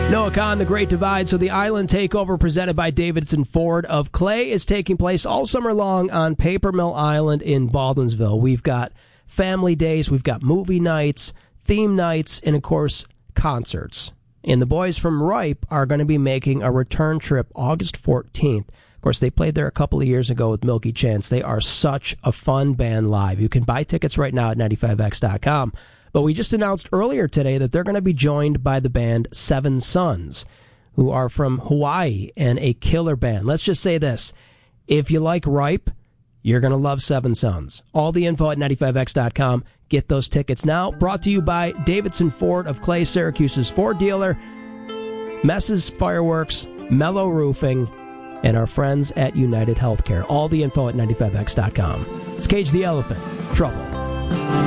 Noah Khan, The Great Divide. So the Island Takeover presented by Davidson Ford of Clay is taking place all summer long on Paper Mill Island in Baldwinsville. We've got family days, we've got movie nights, theme nights, and of course, concerts. And the boys from Ripe are going to be making a return trip August 14th. Of course, they played there a couple of years ago with Milky Chance. They are such a fun band live. You can buy tickets right now at 95x.com. But we just announced earlier today that they're going to be joined by the band Seven Sons, who are from Hawaii and a killer band. Let's just say this. If you like Ripe, you're going to love Seven Sons. All the info at 95x.com. Get those tickets now. Brought to you by Davidson Ford of Clay, Syracuse's Ford dealer, Mess's Fireworks, Mellow Roofing, and our friends at United Healthcare. All the info at 95x.com. It's Cage the Elephant. Trouble.